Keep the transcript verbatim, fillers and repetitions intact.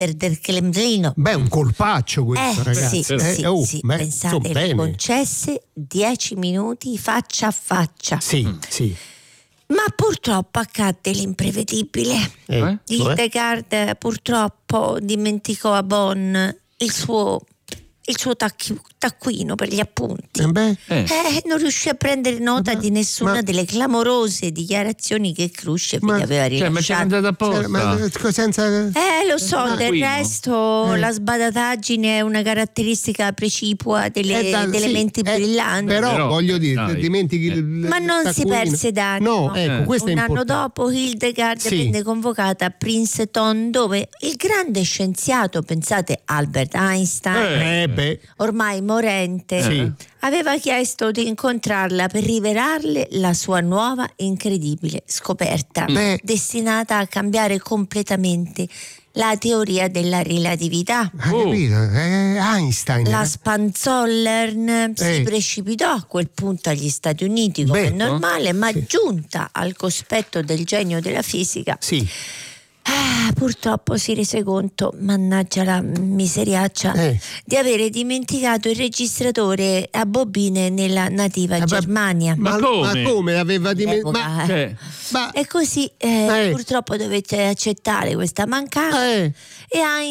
del Cremlino. Beh, un colpaccio questo, eh, ragazzi. Sì, eh, sì, oh, sì. beh, Pensate, so le concesse dieci minuti faccia a faccia. Sì, mm. sì. Ma purtroppo accadde l'imprevedibile. Eh, Hildegard purtroppo dimenticò a Bonn il suo il suo tacchi, taccuino per gli appunti. Eh beh. Eh. Eh, non riuscì a prendere nota ma, di nessuna ma, delle clamorose dichiarazioni che Khrushchev ma, gli aveva rilasciato. Cioè, ma c'è apposta. Ma, senza... Eh, lo so, senza del resto eh. la sbadataggine è una caratteristica precipua delle, eh, da, delle sì, menti eh, brillanti. Però, però voglio dire, dai. dimentichi eh. il, Ma non il si perse d'animo. No, ecco, Eh. questo Un è anno importante. dopo Hildegard Sì. venne convocata a Princeton, dove il grande scienziato, pensate Albert Einstein, Eh, beh. ormai morente, Sì. aveva chiesto di incontrarla per rivelarle la sua nuova incredibile scoperta, Beh. destinata a cambiare completamente la teoria della relatività. Hai Oh. capito? Eh, Einstein. La eh? Spanzollern si Eh. precipitò a quel punto agli Stati Uniti, come Beh, è normale, ma sì. giunta al cospetto del genio della fisica, Sì. ah, purtroppo si rese conto, mannaggia la miseriaccia, Eh. di avere dimenticato il registratore a bobine nella nativa beh, Germania. Ma come? Ma come aveva dimenticato? All'epoca, Ma, eh. Cioè, ma, E così eh, Eh. purtroppo dovette accettare questa mancanza eh. e